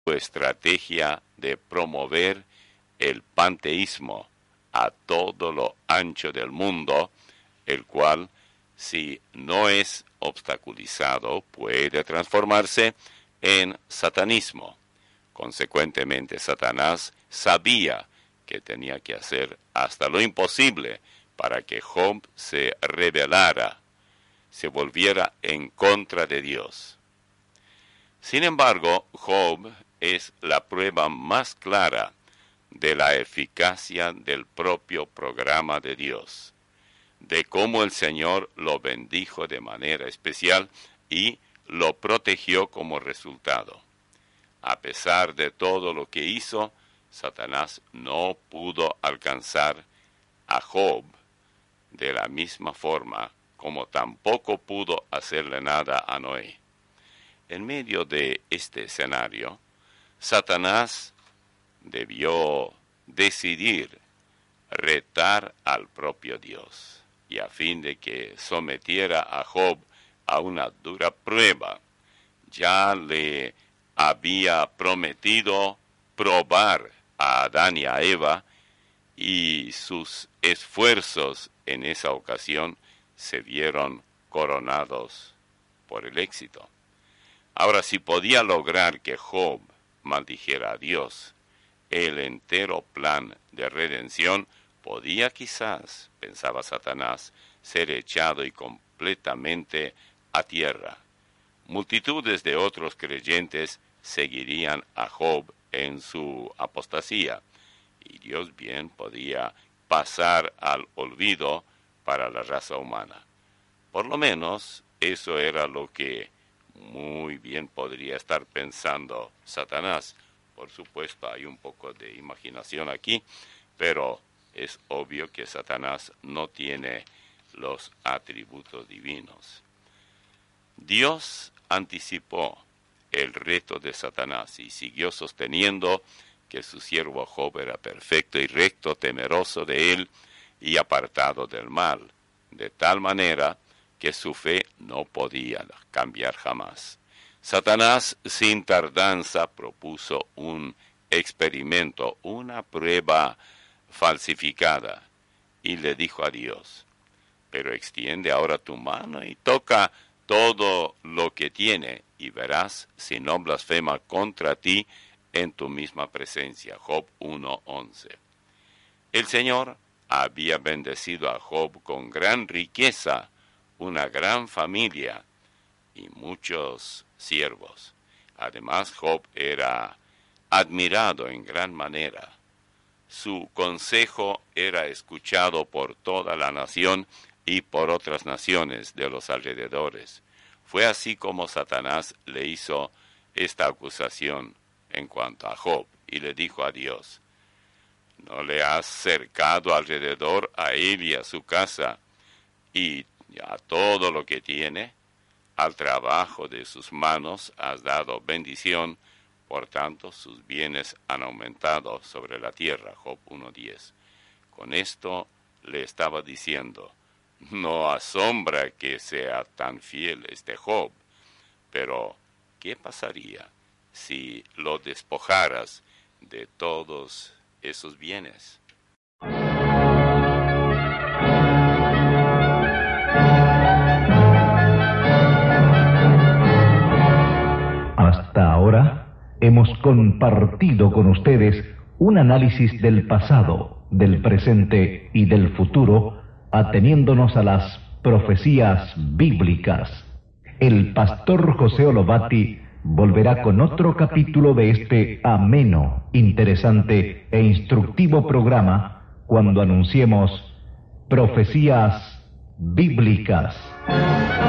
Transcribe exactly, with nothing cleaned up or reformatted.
su estrategia de promover el panteísmo a todo lo ancho del mundo, el cual, si no es obstaculizado, puede transformarse en satanismo. Consecuentemente, Satanás sabía que tenía que hacer hasta lo imposible para que Job se rebelara, se volviera en contra de Dios. Sin embargo, Job es la prueba más clara de la eficacia del propio programa de Dios, de cómo el Señor lo bendijo de manera especial y lo protegió como resultado. A pesar de todo lo que hizo, Satanás no pudo alcanzar a Job de la misma forma como tampoco pudo hacerle nada a Noé. En medio de este escenario, Satanás debió decidir retar al propio Dios, y a fin de que sometiera a Job a una dura prueba, ya le había prometido probar a Adán y a Eva, y sus esfuerzos en esa ocasión se vieron coronados por el éxito. Ahora, si podía lograr que Job maldijera a Dios, el entero plan de redención podía quizás, pensaba Satanás, ser echado y completamente a tierra. Multitudes de otros creyentes seguirían a Job en su apostasía, y Dios bien podía pasar al olvido para la raza humana. Por lo menos eso era lo que muy bien podría estar pensando Satanás. Por supuesto, hay un poco de imaginación aquí, pero es obvio que Satanás no tiene los atributos divinos. Dios anticipó el reto de Satanás y siguió sosteniendo que su siervo Job era perfecto y recto, temeroso de él y apartado del mal, de tal manera que su fe no podía cambiar jamás. Satanás, sin tardanza, propuso un experimento, una prueba falsificada, y le dijo a Dios: pero extiende ahora tu mano y toca todo lo que tiene, y verás si no blasfema contra ti en tu misma presencia. Job uno once. El Señor había bendecido a Job con gran riqueza, una gran familia y muchos siervos. Además, Job era admirado en gran manera. Su consejo era escuchado por toda la nación y por otras naciones de los alrededores. Fue así como Satanás le hizo esta acusación en cuanto a Job, y le dijo a Dios: ¿no le has cercado alrededor a él y a su casa y a todo lo que tiene? Al trabajo de sus manos has dado bendición, por tanto sus bienes han aumentado sobre la tierra. Job uno diez. Con esto le estaba diciendo: no asombra que sea tan fiel este Job, pero ¿qué pasaría si lo despojaras de todos esos bienes? Hasta ahora hemos compartido con ustedes un análisis del pasado, del presente y del futuro, ateniéndonos a las profecías bíblicas. El pastor José Olobati volverá con otro capítulo de este ameno, interesante e instructivo programa cuando anunciemos Profecías Bíblicas.